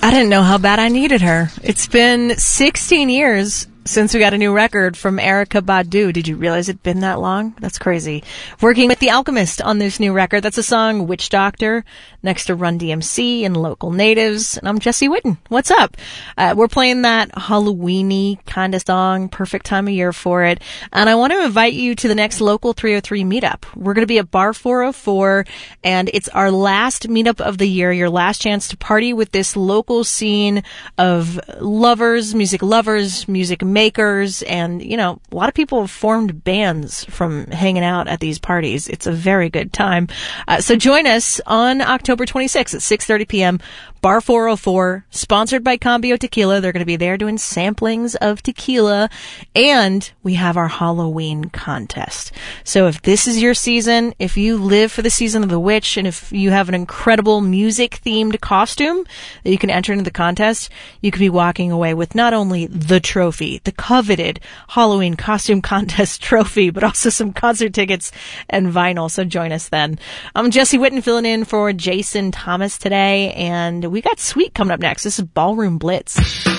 I didn't know how bad I needed her. It's been 16 years since we got a new record from Erykah Badu. Did you realize it'd been that long? That's crazy. Working with The Alchemist on this new record. That's a song, Witch Doctor, next to Run DMC and Local Natives. And I'm Jesse Whitten. What's up? We're playing that Halloween-y kind of song. Perfect time of year for it. And I want to invite you to the next Local 303 meetup. We're going to be at Bar 404, and it's our last meetup of the year, your last chance to party with this local scene of lovers, music makers, and, you know, a lot of people have formed bands from hanging out at these parties. It's a very good time. So join us on October 26th at 6:30 p.m. Bar 404, sponsored by Cambio Tequila. They're going to be there doing samplings of tequila, and we have our Halloween contest. So if this is your season, if you live for the season of the witch, and if you have an incredible music-themed costume that you can enter into the contest, you could be walking away with not only the trophy, the coveted Halloween costume contest trophy, but also some concert tickets and vinyl. So join us then. I'm Jesse Whitten filling in for Jason Thomas today, and we got Sweet coming up next. This is Ballroom Blitz.